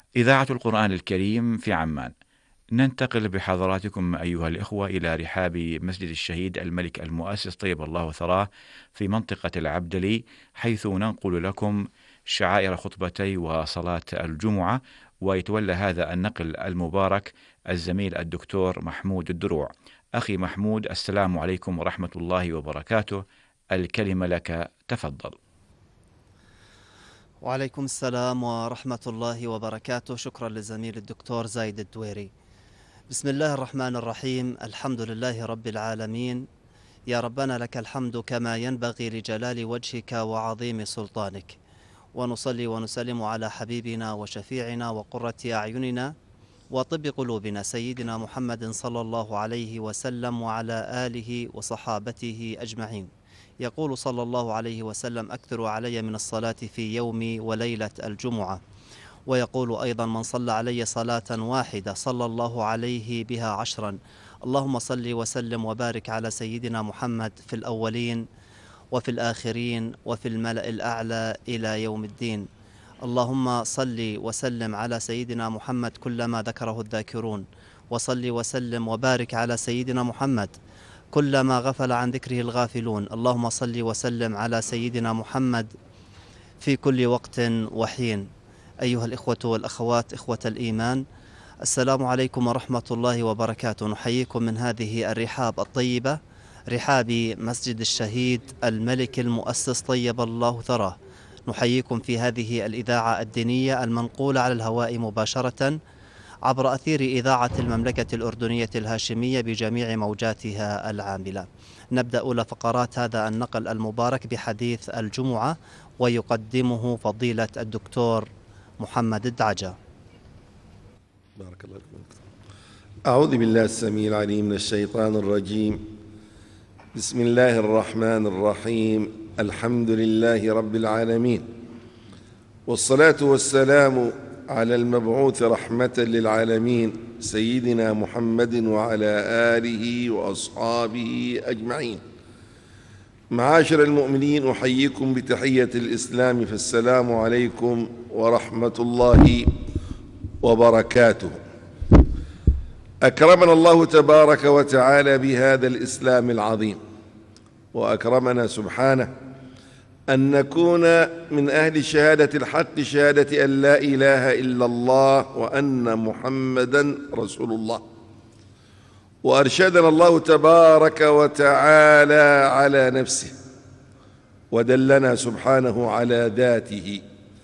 إذاعة القرآن الكريم في عمان. ننتقل بحضراتكم أيها الإخوة إلى رحاب مسجد الشهيد الملك المؤسس طيب الله ثراه في منطقة العبدلي، حيث ننقل لكم شعائر خطبتي وصلاة الجمعة. ويتولى هذا النقل المبارك الزميل الدكتور محمود الدروع. أخي محمود، السلام عليكم ورحمة الله وبركاته، الكلمة لك، تفضل. وعليكم السلام ورحمة الله وبركاته. شكرا للزميل الدكتور زايد الدويري. بسم الله الرحمن الرحيم. الحمد لله رب العالمين. يا ربنا لك الحمد كما ينبغي لجلال وجهك وعظيم سلطانك، ونصلي ونسلم على حبيبنا وشفيعنا وقرة أعيننا وطب قلوبنا سيدنا محمد صلى الله عليه وسلم وعلى آله وصحابته أجمعين. يقول صلى الله عليه وسلم: أكثروا علي من الصلاة في يومي وليلة الجمعة. ويقول أيضا: من صلى علي صلاة واحدة صلى الله عليه بها 10. اللهم صل وسلم وبارك على سيدنا محمد في الأولين وفي الآخرين وفي الملأ الأعلى إلى يوم الدين. اللهم صل وسلم على سيدنا محمد كلما ذكره الذاكرون، وصل وسلم وبارك على سيدنا محمد كلما غفل عن ذكره الغافلون. اللهم صل وسلم على سيدنا محمد في كل وقت وحين. أيها الإخوة والأخوات، إخوة الإيمان، السلام عليكم ورحمة الله وبركاته. نحييكم من هذه الرحاب الطيبة، رحاب مسجد الشهيد الملك المؤسس طيب الله ثراه. نحييكم في هذه الإذاعة الدينية المنقولة على الهواء مباشرة عبر أثير إذاعة المملكة الأردنية الهاشمية بجميع موجاتها العاملة. نبدأ أولى فقرات هذا النقل المبارك بحديث الجمعة، ويقدمه فضيلة الدكتور محمد الدعجة. بارك الله فيكم. أعوذ بالله السميع العليم من الشيطان الرجيم. بسم الله الرحمن الرحيم. الحمد لله رب العالمين، والصلاة والسلام على المبعوث رحمة للعالمين سيدنا محمد وعلى آله وأصحابه أجمعين. معاشر المؤمنين، أحييكم بتحية الإسلام، فالسلام عليكم ورحمة الله وبركاته. أكرمنا الله تبارك وتعالى بهذا الإسلام العظيم، وأكرمنا سبحانه أن نكون من أهل شهادة الحق، شهادة أن لا إله إلا الله وأن محمدًا رسول الله. وأرشدنا الله تبارك وتعالى على نفسه، ودلنا سبحانه على ذاته،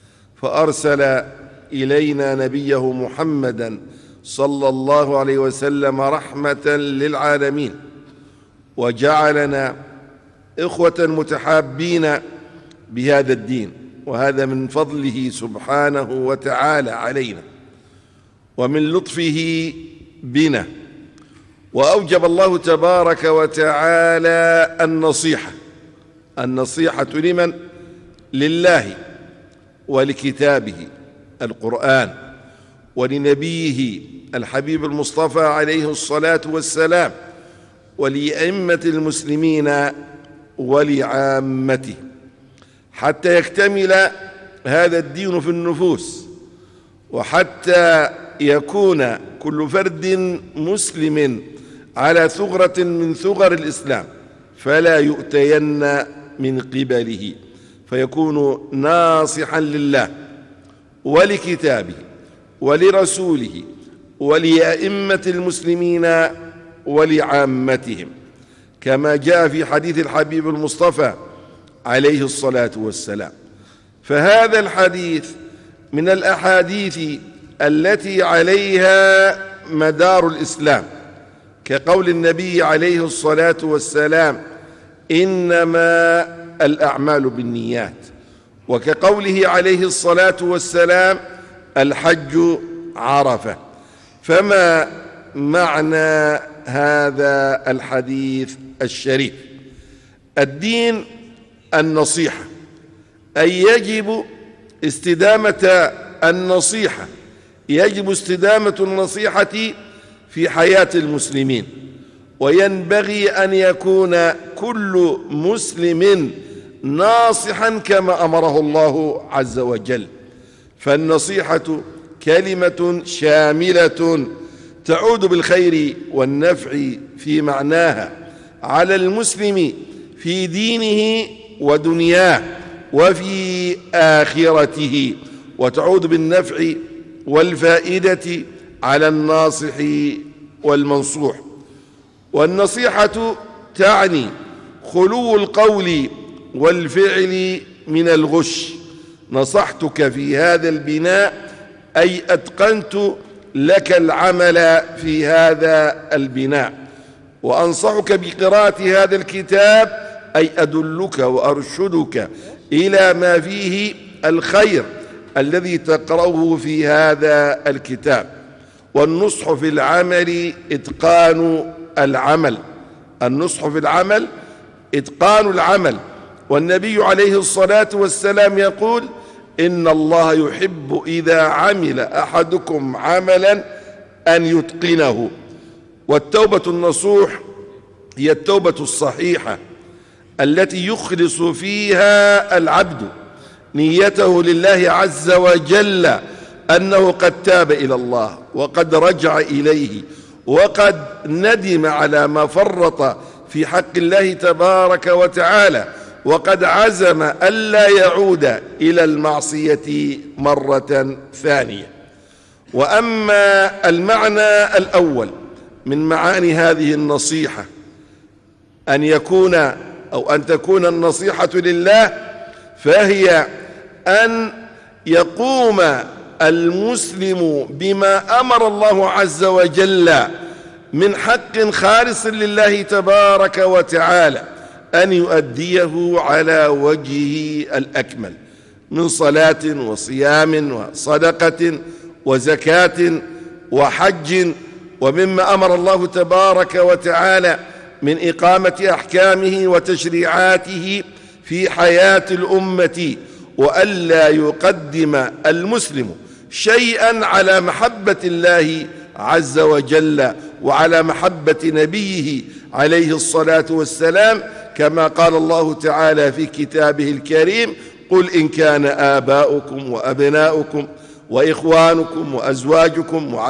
فأرسل إلينا نبيه محمدًا صلى الله عليه وسلم رحمة للعالمين، وجعلنا إخوة متحابين بهذا الدين، وهذا من فضله سبحانه وتعالى علينا ومن لطفه بنا. وأوجب الله تبارك وتعالى النصيحة لمن؟ لله ولكتابه القرآن، ولنبيه الحبيب المصطفى عليه الصلاة والسلام، ولأئمة المسلمين ولعامته، حتى يكتمل هذا الدين في النفوس، وحتى يكون كل فرد مسلم على ثغرة من ثغر الإسلام، فلا يؤتين من قبله، فيكون ناصحا لله ولكتابه ولرسوله ولأئمة المسلمين ولعامتهم، كما جاء في حديث الحبيب المصطفى عليه الصلاة والسلام. فهذا الحديث من الأحاديث التي عليها مدار الإسلام، كقول النبي عليه الصلاة والسلام: إنما الأعمال بالنيات، وكقوله عليه الصلاة والسلام: الحج عرفة. فما معنى هذا الحديث الشريف؟ الدين النصيحة، أي يجب استدامة النصيحة، يجب استدامة النصيحة في حياة المسلمين، وينبغي أن يكون كل مسلم ناصحا كما أمره الله عز وجل. فالنصيحة كلمة شاملة تعود بالخير والنفع في معناها على المسلم في دينه ودنياه وفي آخرته، وتعود بالنفع والفائدة على الناصح والمنصوح. والنصيحة تعني خلو القول والفعل من الغش. نصحتك في هذا البناء أي أتقنت لك العمل في هذا البناء. وأنصحك بقراءة هذا الكتاب أي أدلك وأرشدك إلى ما فيه الخير الذي تقرأه في هذا الكتاب. والنصح في العمل إتقان العمل. النصح في العمل إتقان العمل. والنبي عليه الصلاة والسلام يقول: إن الله يحب إذا عمل أحدكم عملا أن يتقنه. والتوبة النصوح هي التوبة الصحيحة التي يخلص فيها العبد نيته لله عز وجل أنه قد تاب إلى الله وقد رجع إليه وقد ندم على ما فرط في حق الله تبارك وتعالى، وقد عزم ألا يعود إلى المعصية مرة ثانية. وأما المعنى الأول من معاني هذه النصيحة أن تكون النصيحة لله، فهي أن يقوم المسلم بما أمر الله عز وجل من حق خالص لله تبارك وتعالى أن يؤديه على وجهه الأكمل من صلاة وصيام وصدقة وزكاة وحج، ومما أمر الله تبارك وتعالى من إقامة أحكامه وتشريعاته في حياة الأمة، وألا يقدم المسلم شيئا على محبة الله عز وجل وعلى محبة نبيه عليه الصلاة والسلام، كما قال الله تعالى في كتابه الكريم: قل إن كان آباؤكم وأبناؤكم وإخوانكم وأزواجكم